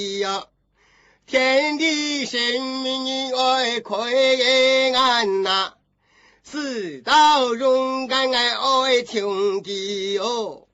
呀，天地生命爱快安呐，世道勇敢爱天地哦。